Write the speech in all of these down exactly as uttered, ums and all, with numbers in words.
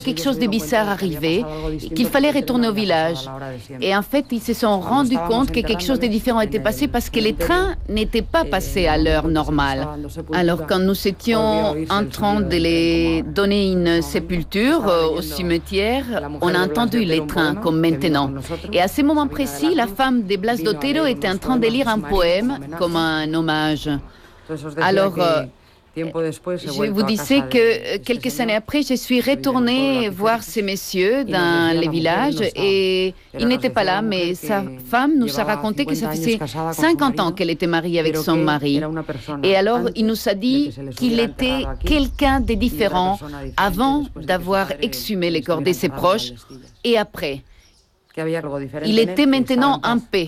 quelque chose de bizarre arrivait, qu'il fallait retourner au village. Et en fait, ils se sont rendus compte que quelque chose de différent était passé parce que les trains n'étaient pas passés à l'heure normale. Alors, quand nous étions en train de les donner une sépulture au cimetière, on a entendu les trains comme maintenant. Et à ce moment précis, la femme de Blas d'Otero était en train de lire un poème comme un hommage. Alors, euh, je vous disais que quelques années après, je suis retournée voir ces messieurs dans les villages et ils n'étaient pas là, mais sa femme nous a raconté que ça faisait cinquante ans qu'elle était mariée avec son mari. Et alors, il nous a dit qu'il était quelqu'un de différent avant d'avoir exhumé les corps de ses proches et après. Il était maintenant en paix.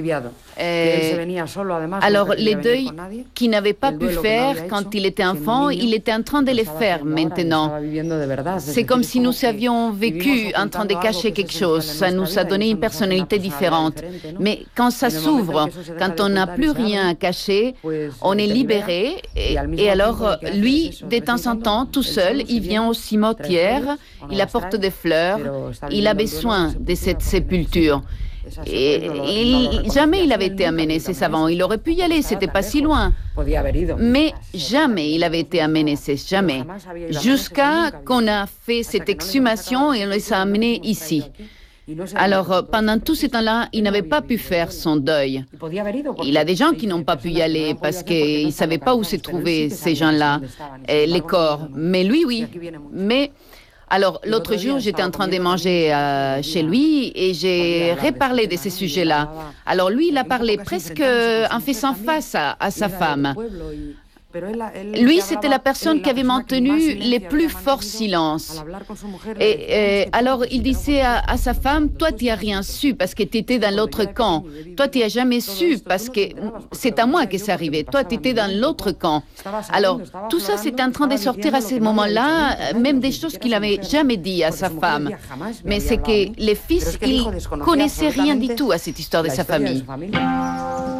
Euh, alors, les deuils qu'il n'avait pas pu faire quand il était enfant, il était en train de les faire maintenant. C'est comme si nous avions vécu en train de cacher quelque chose. Ça nous a donné une personnalité différente. Mais quand ça s'ouvre, quand on n'a plus rien à cacher, on est libéré. Et, et alors, lui, de temps en temps, tout seul, il vient au cimetière, il apporte des fleurs, il a besoin de cette sépulture. Et, et jamais il avait été amené, ces savants. Il aurait pu y aller, c'était pas si loin. Mais jamais il avait été amené, c'est jamais. Jusqu'à qu'on a fait cette exhumation et on les a amenés ici. Alors, pendant tout ce temps-là, il n'avait pas pu faire son deuil. Il y a des gens qui n'ont pas pu y aller parce qu'ils ne savaient pas où se trouvaient ces gens-là, les corps. Mais lui, oui. Mais... Alors, l'autre jour, j'étais en train de manger euh, chez lui et j'ai reparlé de ces sujets-là. Alors, lui, il a parlé presque en faisant face à, à sa femme. Lui, c'était la personne qui avait maintenu les plus forts silences. Et, et alors, il disait à, à sa femme, toi, tu n'as rien su parce que tu étais dans l'autre camp. Toi, tu n'as jamais su parce que c'est à moi que c'est arrivé. Toi, tu étais dans l'autre camp. Alors, tout ça, c'était en train de sortir à ce moment-là, même des choses qu'il n'avait jamais dit à sa femme. Mais c'est que les fils, ils ne connaissaient rien du tout à cette histoire de sa famille.